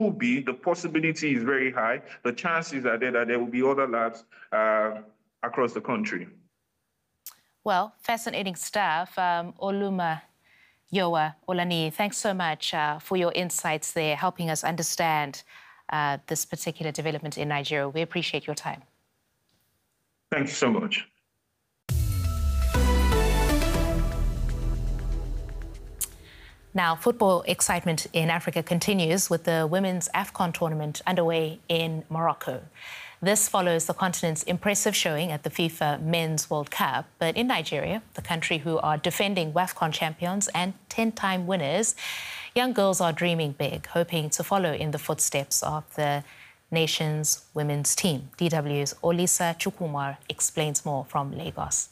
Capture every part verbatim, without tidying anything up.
will be, the possibility is very high. The chances are there that there will be other labs uh, across the country. Well, fascinating stuff. Um, Oluma Yoa Olani, thanks so much uh, for your insights there, helping us understand uh, this particular development in Nigeria. We appreciate your time. Thank you so much. Now, football excitement in Africa continues with the Women's AFCON tournament underway in Morocco. This follows the continent's impressive showing at the FIFA Men's World Cup. But in Nigeria, the country who are defending WAFCON champions and ten-time winners, young girls are dreaming big, hoping to follow in the footsteps of the nation's women's team. D W's Olisa Chukwumar explains more from Lagos.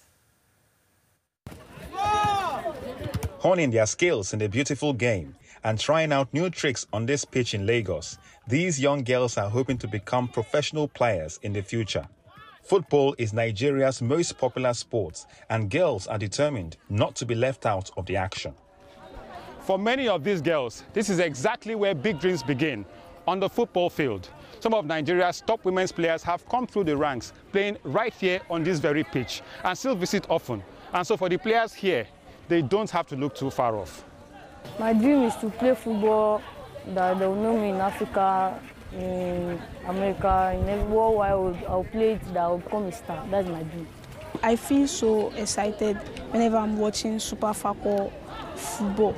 Honing their skills in the beautiful game and trying out new tricks on this pitch in Lagos, these young girls are hoping to become professional players in the future. Football is Nigeria's most popular sport, and girls are determined not to be left out of the action. For many of these girls, this is exactly where big dreams begin, on the football field. Some of Nigeria's top women's players have come through the ranks, playing right here on this very pitch, and still visit often. And so for the players here, they don't have to look too far off. My dream is to play football, that they'll know me in Africa, in America, in every world I will, I'll play it, that I'll become a star. That's my dream. I feel so excited whenever I'm watching Super Falcons football.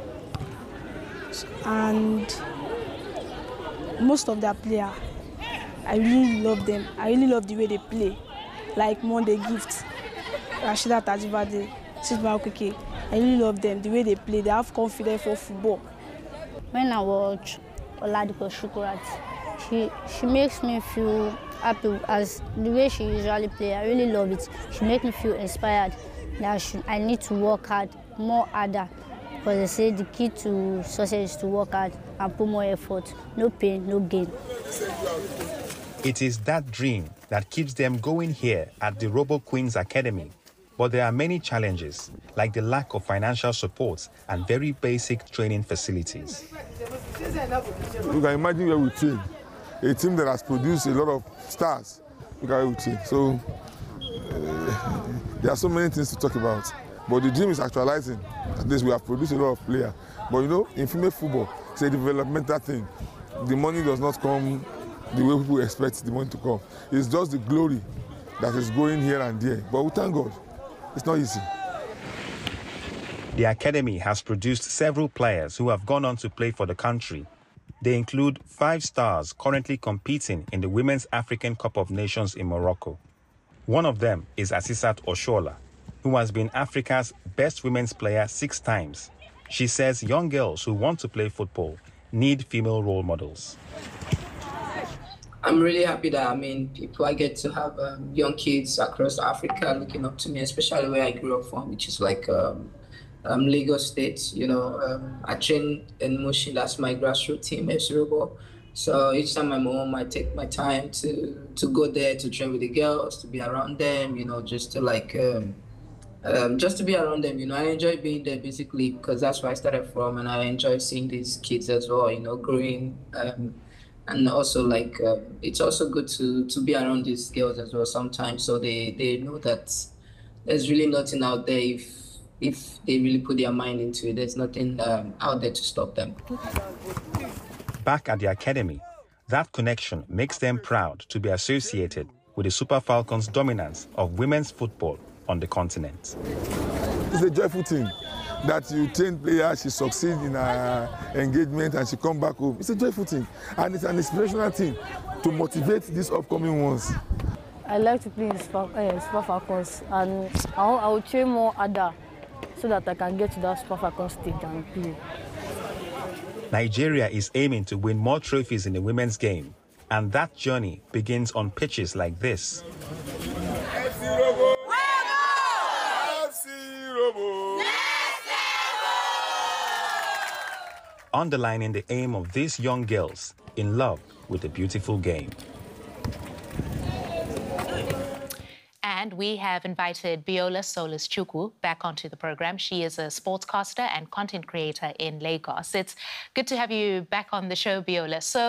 And most of their players, I really love them. I really love the way they play. Like Monday Gift, Rashida Tajibade, Sisba Okeke. I really love them, the way they play. They have confidence for football. When I watch Oladipo Shukurat, she, she makes me feel happy as the way she usually plays. I really love it. She makes me feel inspired that I, should, I need to work hard, more harder. Because they say the key to success is to work hard and put more effort. No pain, no gain. It is that dream that keeps them going here at the Robo Queens Academy. But there are many challenges, like the lack of financial support and very basic training facilities. You can imagine where we train, a team that has produced a lot of stars. Look at where we train. So uh, there are so many things to talk about. But the dream is actualizing. At least we have produced a lot of players. But you know, in female football, it's a developmental thing. The money does not come the way people expect the money to come. It's just the glory that is going here and there. But we thank God. It's not easy. The academy has produced several players who have gone on to play for the country. They include five stars currently competing in the Women's African Cup of Nations in Morocco. One of them is Asisat Oshola, who has been Africa's best women's player six times. She says young girls who want to play football need female role models. I'm really happy that, I mean, people, I get to have um, young kids across Africa looking up to me, especially where I grew up from, which is like um, um, Lagos State. You know, um, I train in Mushin, that's my grassroots team, F C Robo. So each time I'm home, I take my time to, to go there, to train with the girls, to be around them, you know, just to like, um, um, just to be around them. You know, I enjoy being there basically because that's where I started from, and I enjoy seeing these kids as well, you know, growing. Um, And also, like, uh, it's also good to, to be around these girls as well sometimes, so they, they know that there's really nothing out there if, if they really put their mind into it. There's nothing um, out there to stop them. Back at the academy, that connection makes them proud to be associated with the Super Falcons' dominance of women's football on the continent. It's a joyful thing that you train players, she succeed in her engagement and she come back home. It's a joyful thing, and it's an inspirational thing to motivate these upcoming ones. I like to play in Super, uh, Super Falcons, and I will, I will train more harder so that I can get to that Super Falcons stage and play. Nigeria is aiming to win more trophies in the women's game, and that journey begins on pitches like this. Underlining the aim of these young girls in love with the beautiful game. And we have invited Biola Solis Chukwu back onto the program. She is a sportscaster and content creator in Lagos. It's good to have you back on the show, Biola. So